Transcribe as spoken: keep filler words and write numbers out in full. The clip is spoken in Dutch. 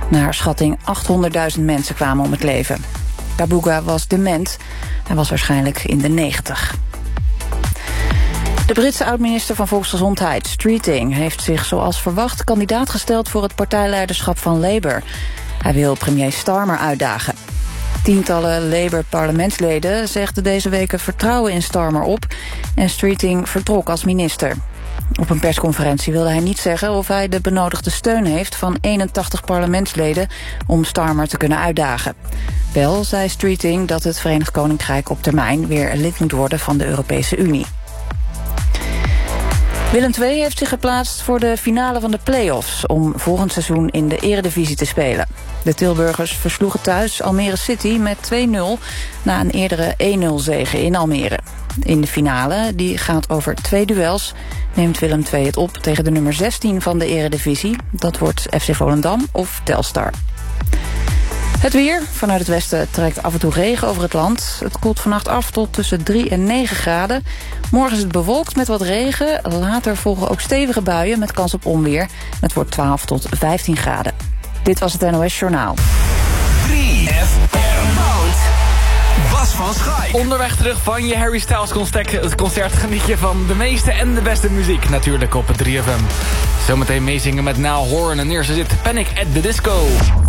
Naar schatting achthonderdduizend mensen kwamen om het leven. Kabuga was dement. Hij was waarschijnlijk in de negentig. De Britse oud-minister van Volksgezondheid, Streeting, heeft zich zoals verwacht kandidaat gesteld voor het partijleiderschap van Labour. Hij wil premier Starmer uitdagen. Tientallen Labour-parlementsleden zegden deze week vertrouwen in Starmer op en Streeting vertrok als minister. Op een persconferentie wilde hij niet zeggen of hij de benodigde steun heeft van eenentachtig parlementsleden om Starmer te kunnen uitdagen. Wel zei Streeting dat het Verenigd Koninkrijk op termijn weer lid moet worden van de Europese Unie. Willem twee heeft zich geplaatst voor de finale van de play-offs om volgend seizoen in de eredivisie te spelen. De Tilburgers versloegen thuis Almere City met twee nul na een eerdere één nul zege in Almere. In de finale, die gaat over twee duels, neemt Willem twee het op tegen de nummer zestien van de eredivisie. Dat wordt F C Volendam of Telstar. Het weer. Vanuit het westen trekt af en toe regen over het land. Het koelt vannacht af tot tussen drie en negen graden. Morgen is het bewolkt met wat regen. Later volgen ook stevige buien met kans op onweer. Het wordt twaalf tot vijftien graden. Dit was het N O S Journaal. drie F M. Bas van Schaik. Onderweg terug van je Harry Styles concert, concert geniet je van de meeste en de beste muziek. Natuurlijk op het drie F M. Zometeen meezingen met Niall Horan en eerste zit Panic at the Disco.